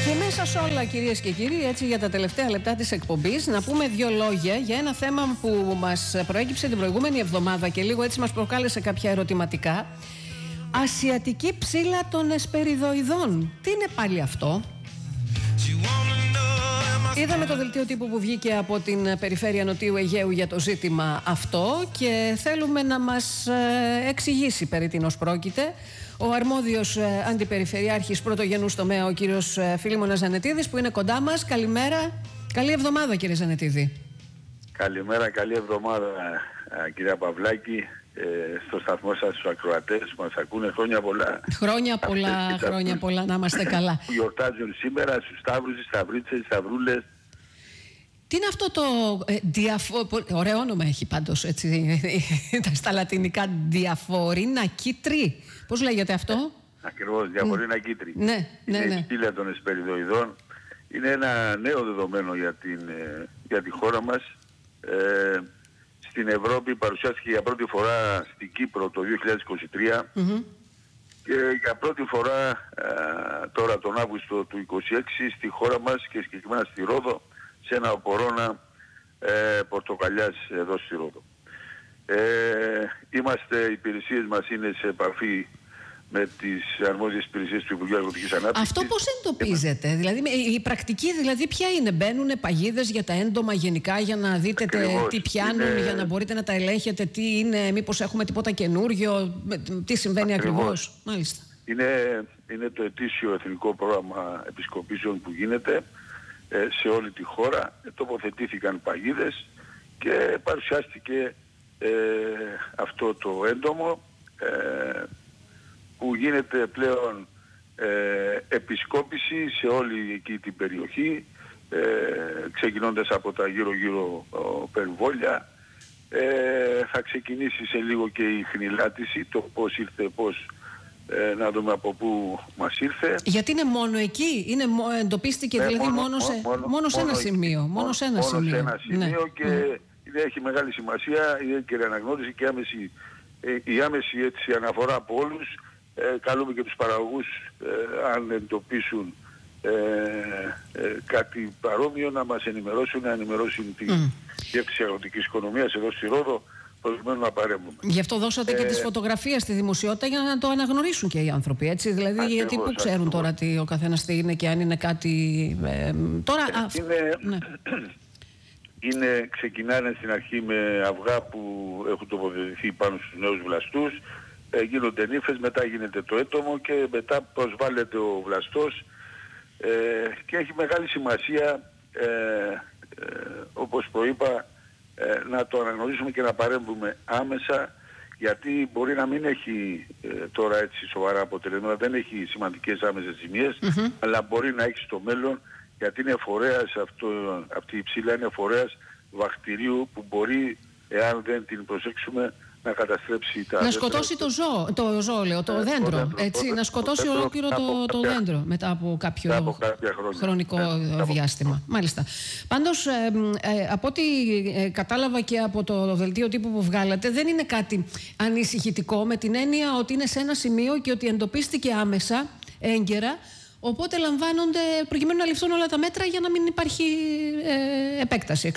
Και μέσα σε όλα, κυρίες και κύριοι, έτσι για τα τελευταία λεπτά της εκπομπής, να πούμε δύο λόγια για ένα θέμα που μας προέκυψε την προηγούμενη εβδομάδα και λίγο έτσι μας προκάλεσε κάποια ερωτηματικά. Ασιατική ψήλα των εσπεριδοειδών. Τι είναι πάλι αυτό? Είδαμε το δελτίο τύπου που βγήκε από την περιφέρεια Νοτιού Αιγαίου για το ζήτημα αυτό και θέλουμε να μας εξηγήσει περί τίνος πρόκειται ο αρμόδιος αντιπεριφερειάρχης πρωτογενούς τομέα, ο κύριος Φίλιμωνας Ζανετίδης, που είναι κοντά μας. Καλημέρα. Καλή εβδομάδα, κύριε Ζανετίδη. Καλημέρα, καλή εβδομάδα, κυρία Παυλάκη, στο σταθμό σας, στους ακροατές που μας ακούνε. Χρόνια πολλά. Χρόνια πολλά, να είμαστε καλά. Που γιορτάζουν σήμερα στους Σταύρους, στις Σταυρίτσες, στις Σταυρούλες. Τι είναι αυτό το ωραίο όνομα έχει πάντως, έτσι, στα λατινικά, διαφορίνα κίτρι. Πώς λέγεται αυτό? Ακριβώς, διαφορίνα κίτρι. Ναι. Είναι η ψήλα των εσπεριδοειδών. Είναι ένα νέο δεδομένο για τη χώρα μας. Στην Ευρώπη παρουσιάστηκε για πρώτη φορά στην Κύπρο το 2023 και για πρώτη φορά τώρα τον Αύγουστο του 2026 στη χώρα μας και συγκεκριμένα στη Ρόδο, σε ένα οπορώνα πορτοκαλιάς εδώ στη Ρόδο. Οι υπηρεσίες μας είναι σε επαφή με τις αρμόδιες υπηρεσίες του Υπουργείου Αγροτικής Ανάπτυξης. Αυτό πώς εντοπίζεται? Δηλαδή, η πρακτική δηλαδή ποια είναι? Μπαίνουν παγίδες για τα έντομα γενικά για να δείτε τι πιάνουν, για να μπορείτε να τα ελέγχετε, τι είναι, μήπως έχουμε τίποτα καινούριο, τι συμβαίνει ακριβώς? Μάλιστα. Είναι το ετήσιο εθνικό πρόγραμμα επισκοπήσεων που γίνεται σε όλη τη χώρα. Τοποθετήθηκαν παγίδες και παρουσιάστηκε αυτό το έντομο που γίνεται πλέον επισκόπηση σε όλη εκεί την περιοχή, ξεκινώντας από τα γύρω-γύρω περιβόλια. Θα ξεκινήσει σε λίγο και η χνηλάτιση, το πώς ήρθε, να δούμε από πού μας ήρθε. Γιατί είναι μόνο εκεί? Εντοπίστηκε δηλαδή μόνο σε ένα σημείο? Μόνο σε ένα σημείο και έχει μεγάλη σημασία η έγκαιρη αναγνώριση και η άμεση έτσι αναφορά από όλους. Καλούμε και τους παραγωγούς αν εντοπίσουν κάτι παρόμοιο να μας ενημερώσουν, να ενημερώσουν τη Διεύθυνση Αγροτικής Οικονομίας εδώ στη Ρόδο, προκειμένου να παρέμβουμε. Γι' αυτό δώσατε και τις φωτογραφίες στη δημοσιότητα για να το αναγνωρίσουν και οι άνθρωποι, έτσι. Δηλαδή, γιατί πού ξέρουν τώρα ο καθένας τι είναι και αν είναι κάτι. Τώρα ξεκινάνε στην αρχή με αυγά που έχουν τοποθετηθεί πάνω στους νέους βλαστούς. Γίνονται νύφες, μετά γίνεται το έτομο και μετά προσβάλλεται ο βλαστός και έχει μεγάλη σημασία, όπως προείπα, να το αναγνωρίσουμε και να παρέμβουμε άμεσα, γιατί μπορεί να μην έχει τώρα έτσι σοβαρά αποτελέσματα, δεν έχει σημαντικές άμεσες ζημίες, αλλά μπορεί να έχει στο μέλλον, γιατί είναι φορέας αυτή η ψήλα είναι φορέας βακτηρίου που μπορεί, εάν δεν την προσέξουμε, να καταστρέψει τα... Να σκοτώσει το δέντρο, έτσι, να σκοτώσει ολόκληρο το δέντρο μετά από κάποιο χρονικό διάστημα. Μάλιστα. Πάντως, από ό,τι κατάλαβα και από το δελτίο τύπου που βγάλατε, δεν είναι κάτι ανησυχητικό, με την έννοια ότι είναι σε ένα σημείο και ότι εντοπίστηκε άμεσα, έγκαιρα, οπότε λαμβάνονται προκειμένου να ληφθούν όλα τα μέτρα για να μην υπάρχει επέκταση.